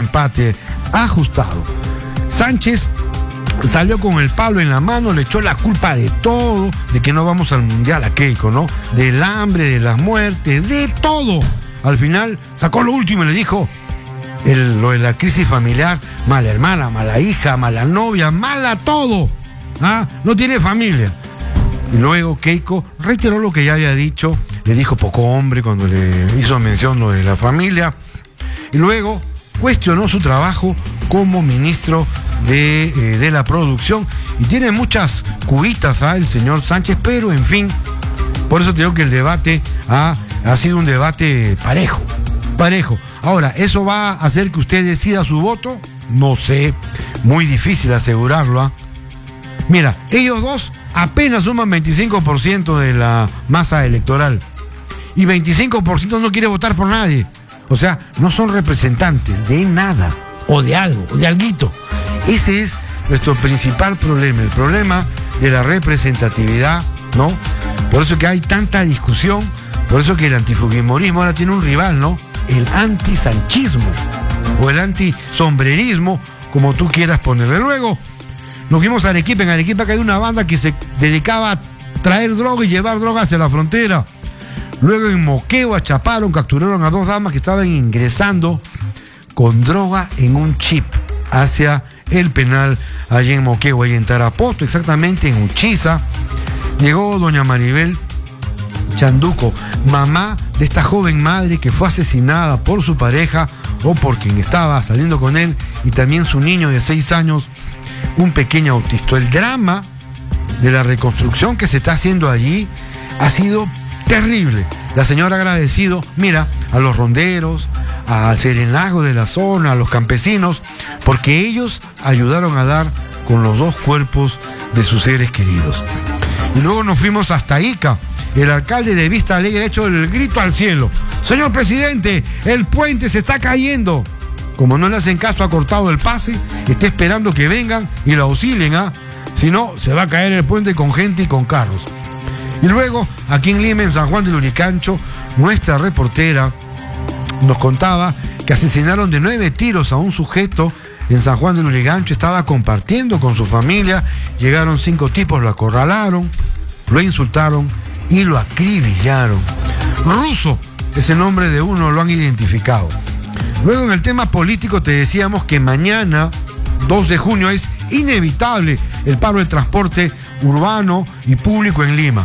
empate ajustado. Sánchez salió con el palo en la mano, le echó la culpa de todo, de que no vamos al mundial a Keiko, ¿no? Del hambre, de las muertes, de todo. Al final sacó lo último y le dijo lo de la crisis familiar: mala hermana, mala hija, mala novia, mala todo. ¿Ah? No tiene familia. Y luego Keiko reiteró lo que ya había dicho, le dijo poco hombre cuando le hizo mención lo de la familia. Y luego cuestionó su trabajo como ministro de la producción, y tiene muchas cubitas el señor Sánchez, pero en fin, por eso te digo que el debate ha sido un debate parejo. Ahora, ¿eso va a hacer que usted decida su voto? No sé, muy difícil asegurarlo. Mira, ellos dos apenas suman 25% de la masa electoral, y 25% no quiere votar por nadie. O sea, no son representantes de nada, o de algo, o de alguito. Ese es nuestro principal problema, el problema de la representatividad, ¿no? Por eso que hay tanta discusión, por eso que el antifujimorismo ahora tiene un rival, ¿no? El antisanchismo, o el antisombrerismo, como tú quieras ponerle. Luego nos fuimos a Arequipa. En Arequipa que hay una banda que se dedicaba a traer droga y llevar droga hacia la frontera. Luego en Moquegua chaparon, capturaron a 2 damas que estaban ingresando con droga en un chip hacia el penal allí en Moquegua, y en Tarapoto, exactamente en Uchiza, llegó doña Maribel Chanduco, mamá de esta joven madre que fue asesinada por su pareja o por quien estaba saliendo con él, y también su niño de 6 años, un pequeño autista. El drama de la reconstrucción que se está haciendo allí ha sido terrible. La señora ha agradecido, mira, a los ronderos, al serenazgo de la zona, a los campesinos, porque ellos ayudaron a dar con los 2 cuerpos de sus seres queridos. Y luego nos fuimos hasta Ica. El alcalde de Vista Alegre ha hecho el grito al cielo: señor presidente, el puente se está cayendo. Como no le hacen caso, ha cortado el pase, está esperando que vengan y lo auxilien, si no, se va a caer el puente con gente y con carros. Y luego, aquí en Lima, en San Juan de Lurigancho, nuestra reportera nos contaba que asesinaron de 9 tiros a un sujeto en San Juan de Lurigancho. Estaba compartiendo con su familia, llegaron 5 tipos, lo acorralaron, lo insultaron y lo acribillaron. Ruso es el nombre de uno, lo han identificado. Luego, en el tema político, te decíamos que mañana, 2 de junio, es inevitable el paro de transporte urbano y público en Lima.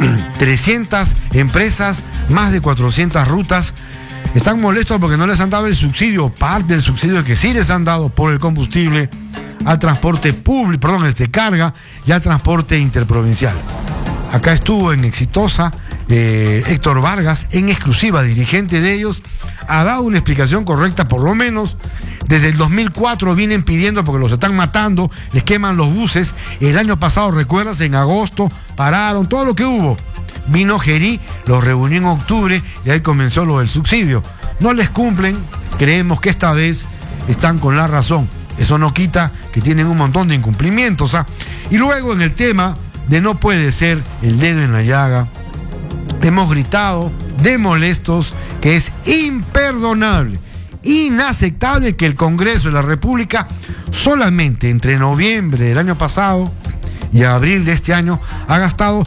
300 empresas, más de 400 rutas, están molestos porque no les han dado el subsidio, parte del subsidio que sí les han dado por el combustible, al transporte público, carga, y al transporte interprovincial. Acá estuvo en Exitosa Héctor Vargas, en exclusiva, dirigente de ellos, ha dado una explicación correcta. Por lo menos desde el 2004 vienen pidiendo, porque los están matando, les queman los buses. El año pasado, recuerdas, en agosto pararon todo lo que hubo. Vino Gerí, los reunió en octubre y ahí comenzó lo del subsidio. No les cumplen, creemos que esta vez están con la razón. Eso no quita que tienen un montón de incumplimientos. Y luego, en el tema de no puede ser el dedo en la llaga, hemos gritado de molestos que es imperdonable, inaceptable que el Congreso de la República solamente entre noviembre del año pasado y abril de este año ha gastado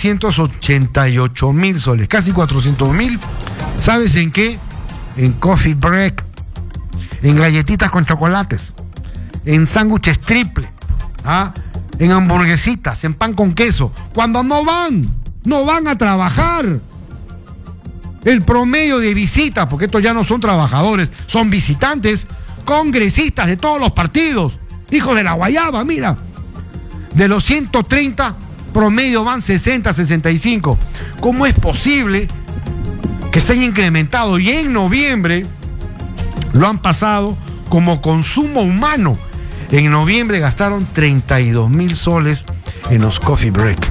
388,000 soles, casi 400,000. ¿Sabes en qué? En coffee break, en galletitas con chocolates, en sándwiches triple, en hamburguesitas, en pan con queso, cuando no van a trabajar. El promedio de visitas, porque estos ya no son trabajadores, son visitantes, congresistas de todos los partidos, hijos de la guayaba, mira. De los 130, promedio van 60, 65. ¿Cómo es posible que se haya incrementado? Y en noviembre lo han pasado como consumo humano. En noviembre gastaron 32,000 soles en los coffee break.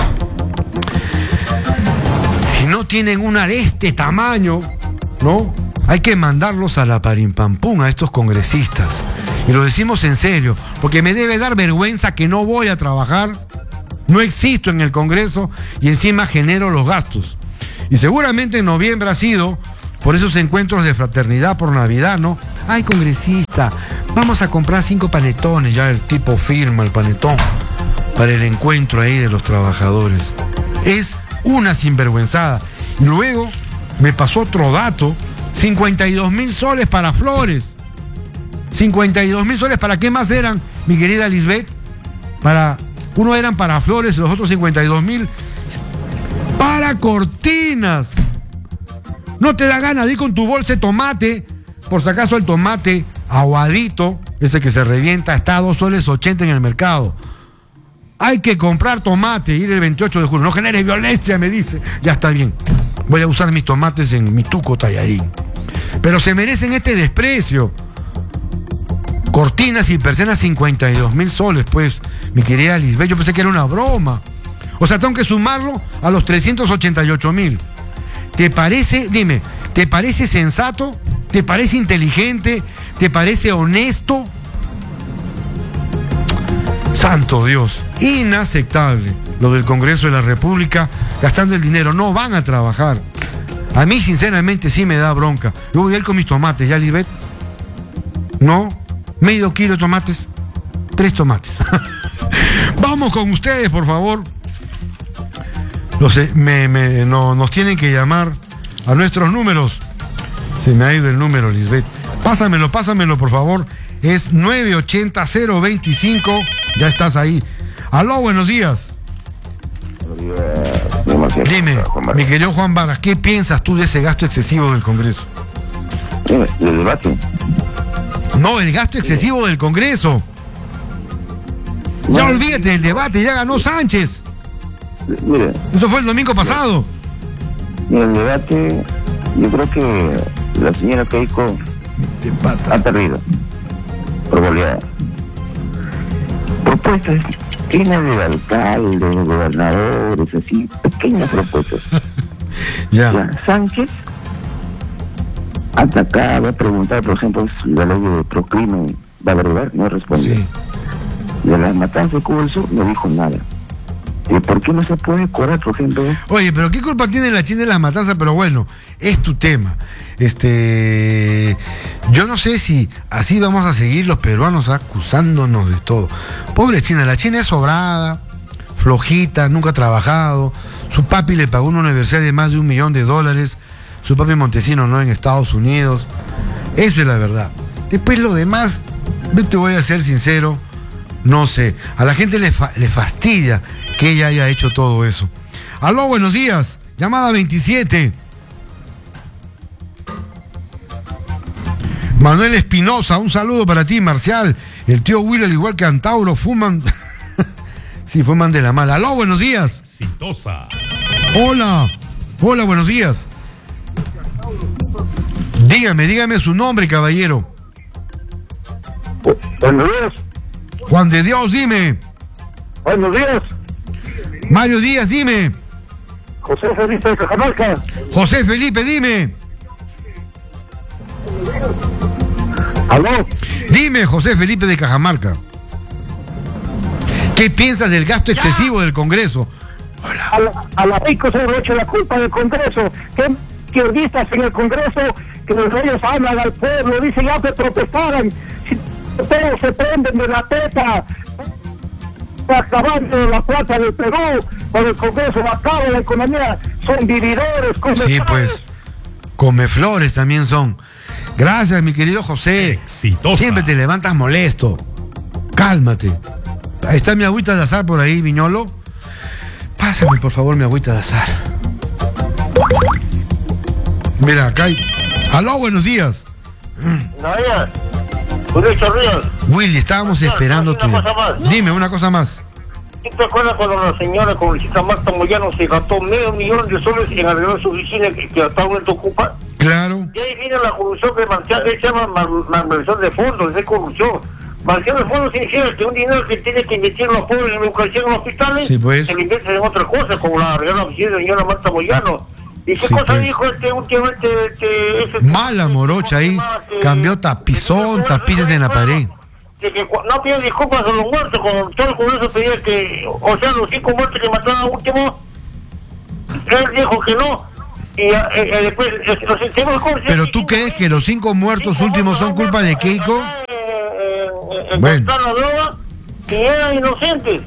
Si no tienen una de este tamaño, ¿no? Hay que mandarlos a la parimpampum a estos congresistas. Y lo decimos en serio, porque me debe dar vergüenza que no voy a trabajar, no existo en el Congreso y encima genero los gastos. Y seguramente en noviembre ha sido por esos encuentros de fraternidad por Navidad, ¿no? ay, congresista, vamos a comprar 5 panetones, ya el tipo firma el panetón para el encuentro ahí de los trabajadores. Es una sinvergüenzada. Y luego me pasó otro dato, 52.000 soles para flores. 52.000 soles, ¿para qué más eran, mi querida Lisbeth? Uno eran para flores y los otros 52.000 para cortinas. No te da gana de ir con tu bolsa de tomate, por si acaso el tomate aguadito, ese que se revienta, está a 2 soles 80 en el mercado. Hay que comprar tomate, ir el 28 de julio. No genere violencia, me dice. Ya está bien. Voy a usar mis tomates en mi tuco tallarín. Pero se merecen este desprecio. Cortinas y persianas, 52.000 soles, pues, mi querida Lisbeth. Yo pensé que era una broma. O sea, tengo que sumarlo a los 388.000. ¿Te parece, dime, te parece sensato? ¿Te parece inteligente? ¿Te parece honesto? Santo Dios, inaceptable lo del Congreso de la República gastando el dinero. No van a trabajar. A mí, sinceramente, sí me da bronca. Yo voy a ir con mis tomates, ¿ya, Lisbeth? ¿No? Medio kilo de tomates. 3 tomates. Vamos con ustedes, por favor. Nos tienen que llamar a nuestros números. Se me ha ido el número, Lisbeth. Pásamelo, por favor. Es 980-025. Ya estás ahí. Aló, buenos días. Buenos días. Dime, mi querido Juan Varas, ¿qué piensas tú de ese gasto excesivo del Congreso? Del debate. No, el gasto excesivo del Congreso. Ya olvídate del debate, ya ganó Sánchez. Mire, eso fue el domingo pasado. Mire, el debate, yo creo que la señora Keiko ha perdido por goleada. Propuestas llenas de alcaldes, de gobernadores, así, pequeñas propuestas. Ya, Sánchez atacaba, preguntaba, por ejemplo, si la ley de Proclime va a derogar, no respondió. Sí. De las matanzas de Cuba del Sur no dijo nada. ¿Y por qué no se puede cobrar, por ejemplo? Oye, pero ¿qué culpa tiene la China de las matanzas? Pero bueno, es tu tema. Yo no sé si así vamos a seguir los peruanos acusándonos de todo. Pobre China, la China es sobrada, flojita, nunca ha trabajado. Su papi le pagó una universidad de más de $1 millón. Su papi Montesino, ¿no? En Estados Unidos. Esa es la verdad. Después lo demás, yo te voy a ser sincero, no sé. A la gente le fastidia que ella haya hecho todo eso. Aló, buenos días. Llamada 27. Manuel Espinosa, un saludo para ti, Marcial. El tío Will, al igual que Antauro, fuman. Sí, fuman de la mala. Aló, buenos días. Exitosa. Hola, buenos días. Dígame su nombre, caballero. Buenos días. Juan de Dios, dime. Buenos días. Mario Díaz, dime. José Felipe de Cajamarca. José Felipe, dime. Aló. Dime, José Felipe de Cajamarca. ¿Qué piensas del gasto excesivo del Congreso? Hola. A la Rico se le echa la culpa del Congreso. ¿Qué izquierdistas en el Congreso que los reyes hablan al pueblo? Dicen ya que protestaran. Si todos se prenden de la teta, acabando de la plata del Perú, con el Congreso acaba la economía. Son vividores, sí, pues, comeflores también son. Gracias, mi querido José. Exitosa. Siempre te levantas molesto. Cálmate. Ahí está mi agüita de azar por ahí, Viñolo. Pásame, por favor, mi agüita de azar. Mira, acá hay... Aló, buenos días. Willy, estábamos esperando tu... Dime una cosa más. ¿Te acuerdas cuando la señora congresista Marta Moyano se gastó $500 millones en arreglar su oficina que actualmente ocupa? Claro. Y ahí viene la corrupción que se llama malversación de fondos, es corrupción. Malversación de fondos significa que un dinero que tiene que invertir los pobres en educación en los hospitales, sí, pues, se lo invierte en otras cosas, como la arreglar la oficina de la señora Marta Moyano. ¿Y qué sí, cosa pues dijo últimamente? Mala morocha ahí, cambió tapizón, tapices en la pared. Que no pide disculpas a los muertos, cuando todo el Congreso pedía que, o sea, los 5 muertos que mataron al último, él dijo que no. y después ¿Pero tú crees que los 5 muertos últimos son culpa de Keiko? Bueno. La droga, que eran inocentes.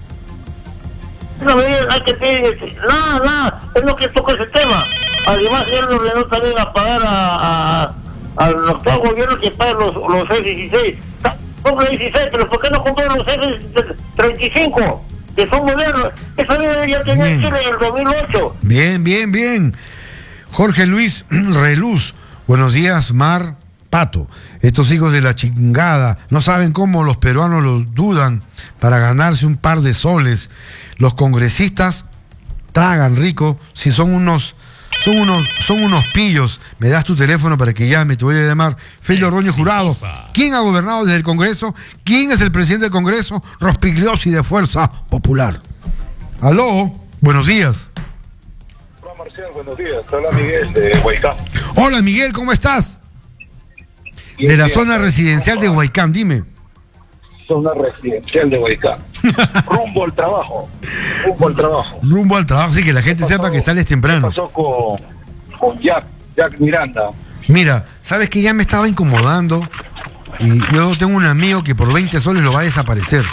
No hay que pedir nada, es lo que toca ese tema. Además, él lo ordenó también a pagar al actual gobierno que pague los F-16. Compra 16, pero ¿por qué no compró los F-35? Que son modernos. Eso debería tener Chile en el 2008. Bien. Jorge Luis Reluz. Buenos días, Mar Pato. Estos hijos de la chingada no saben cómo los peruanos los dudan para ganarse un par de soles. Los congresistas tragan rico si son unos pillos. Me das tu teléfono para que llame, te voy a llamar. Felio Roño Jurado. ¿Quién ha gobernado desde el Congreso? ¿Quién es el presidente del Congreso? Rospigliosi de Fuerza Popular. Aló, buenos días. Hola Marcial, buenos días. Te habla Miguel de Huaycán. Hola Miguel, ¿cómo estás? De la zona residencial de Huaycán, dime. Zona residencial de Huaycán. Rumbo al trabajo. Rumbo al trabajo, sí, que la gente sepa que sales temprano. ¿Qué pasó con Jack Miranda? Mira, sabes que ya me estaba incomodando y yo tengo un amigo que por 20 soles lo va a desaparecer.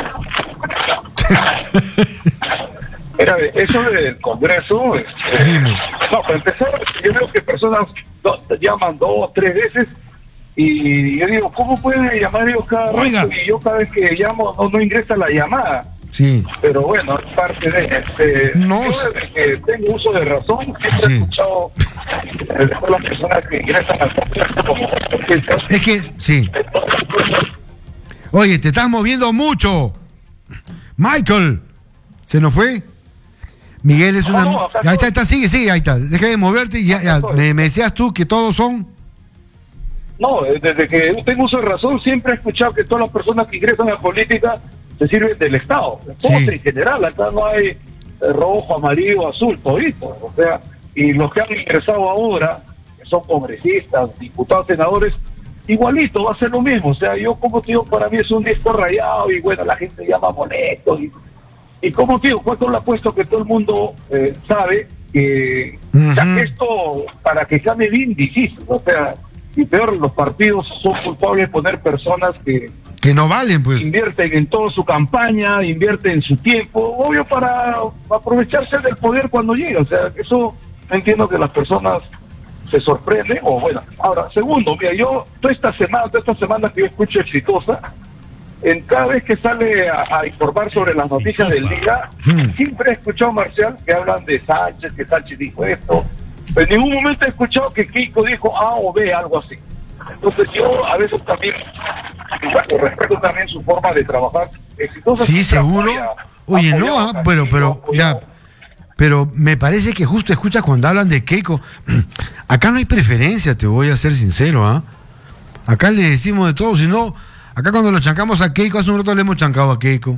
Mira, eso del Congreso... Dime. No, para empezar, yo veo que personas llaman 2, 3 veces y yo digo, ¿cómo pueden llamar ellos cada rato? Y yo cada vez que llamo no ingresa la llamada. Sí. Pero bueno, es parte de... No. Yo desde que tengo uso de razón, siempre he escuchado a las personas que ingresan al Congreso como... Es que, sí. Oye, te estás moviendo mucho. Michael, ¿se nos fue? Miguel es una... No, ahí está, sigue, ahí está. Deja de moverte y ya. Me decías tú que todos son... No, desde que yo tengo uso de razón, siempre he escuchado que todas las personas que ingresan a la política se sirven del Estado. Todos en general, acá no hay rojo, amarillo, azul, todito. O sea, y los que han ingresado ahora, que son congresistas, diputados, senadores, igualito, va a ser lo mismo. O sea, yo como digo, para mí es un disco rayado y bueno, la gente llama molesto. Y como digo, ¿cuánto le apuesto que todo el mundo sabe que esto, para que sea bien difícil, o sea, y peor, los partidos son culpables de poner personas que no valen, pues. Invierten en toda su campaña, invierten su tiempo, obvio, para aprovecharse del poder cuando llega. O sea, eso entiendo que las personas se sorprenden, o bueno. Ahora, segundo, mira, yo toda esta semana que yo escucho Exitosa, en cada vez que sale a informar sobre las noticias del día, siempre he escuchado, Marcial, que hablan de Sánchez, que Sánchez dijo esto. En ningún momento he escuchado que Keiko dijo A o B, algo así. Entonces yo a veces también, bueno, respeto también su forma de trabajar. Exitosa. Sí, seguro. Oye, no, pero me parece que justo escucha cuando hablan de Keiko. Acá no hay preferencia, te voy a ser sincero, ¿ah? Acá le decimos de todo, si no, acá cuando lo chancamos a Keiko, hace un rato le hemos chancado a Keiko.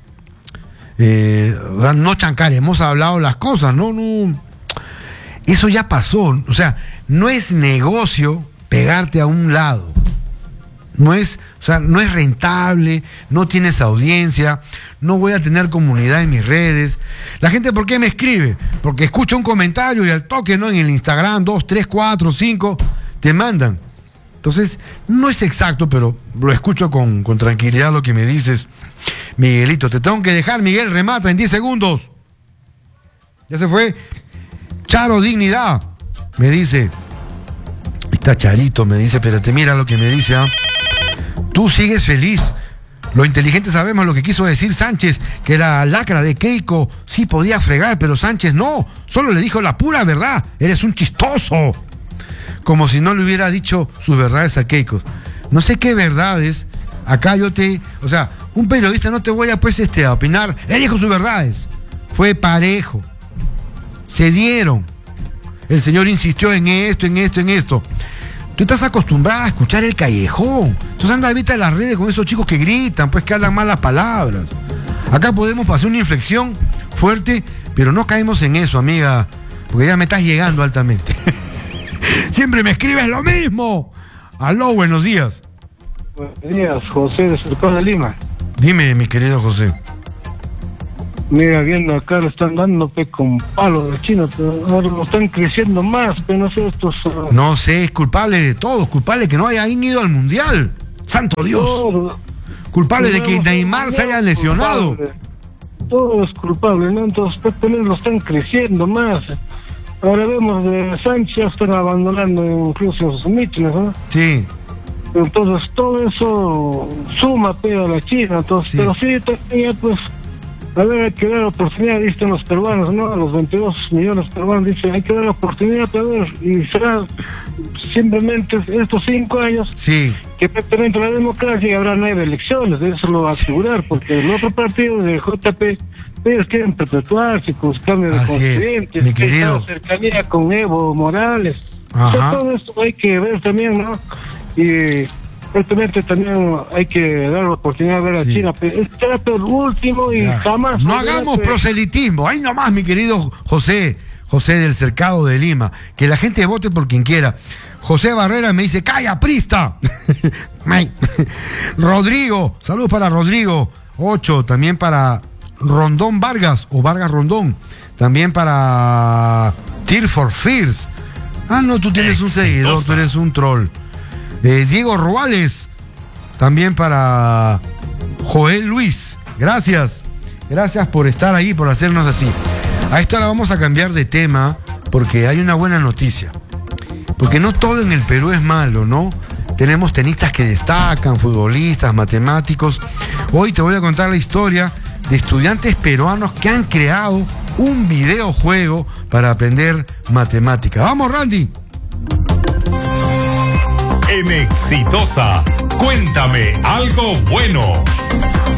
No chancar, hemos hablado las cosas, no. Eso ya pasó, o sea, no es negocio pegarte a un lado. No es rentable, no tienes audiencia, no voy a tener comunidad en mis redes. La gente, ¿por qué me escribe? Porque escucha un comentario y al toque, ¿no? En el Instagram, 2, 3, 4, 5, te mandan. Entonces, no es exacto, pero lo escucho con tranquilidad lo que me dices. Miguelito, te tengo que dejar, Miguel, remata en 10 segundos. Ya se fue. Charo Dignidad, me dice. Está Charito, me dice, espérate, mira lo que me dice, ¿ah? Tú sigues feliz. Los inteligentes sabemos lo que quiso decir Sánchez, que la lacra de Keiko sí podía fregar, pero Sánchez no, solo le dijo la pura verdad. Eres un chistoso. Como si no le hubiera dicho sus verdades a Keiko. No sé qué verdades. Acá o sea, un periodista no te voy a a opinar. Le dijo sus verdades. Fue parejo. Se dieron. El señor insistió en esto. Tú estás acostumbrada a escuchar el callejón. Entonces anda ahorita en las redes con esos chicos que gritan, pues que hablan malas palabras. Acá podemos pasar una inflexión fuerte, pero no caemos en eso, amiga, porque ya me estás llegando altamente. Siempre me escribes lo mismo. Aló, buenos días. Buenos días, José de Surcón de Lima. Dime, mi querido José. Mira, viendo acá le están dando con palo de China, pero ahora lo están creciendo más, pero no sé estos... No sé, es culpable de todo, es culpable que no hayan ido al Mundial. ¡Santo Dios! Culpable de que Neymar se haya lesionado. Todo es culpable, ¿no? Entonces también lo están creciendo más. Ahora vemos de Sánchez, están abandonando incluso sus mítines, ¿no? Sí. Entonces todo eso suma a la China, entonces, sí. Pero sí, también pues, a ver, hay que dar oportunidad, dicen los peruanos, ¿no? A los 22 millones peruanos dicen, hay que dar oportunidad, a ver, y será simplemente estos 5 años, sí, que prácticamente la democracia y habrá 9 elecciones, eso lo va a asegurar, porque el otro partido de JP, ellos quieren perpetuarse con su cambio de constituyentes, mi querido, cercanía con Evo Morales. Ajá. O sea, todo esto hay que ver también, ¿no? Y prácticamente también hay que dar la oportunidad de ver a China, pero será por último y jamás... No hagamos proselitismo, ahí nomás, mi querido José del Cercado de Lima, que la gente vote por quien quiera. José Barrera me dice, ¡calla, prista! Rodrigo, saludos para Rodrigo, 8, también para Rondón Vargas, o Vargas Rondón, también para Tear for Fears. Ah, no, tú tienes un seguidor, tú eres un troll. Diego Ruales, también para Joel Luis, gracias por estar ahí, por hacernos así. A esto ahora vamos a cambiar de tema, porque hay una buena noticia, porque no todo en el Perú es malo, ¿no? Tenemos tenistas que destacan, futbolistas, matemáticos. Hoy te voy a contar la historia de estudiantes peruanos que han creado un videojuego para aprender matemática. ¡Vamos, Randy! En Exitosa, cuéntame algo bueno.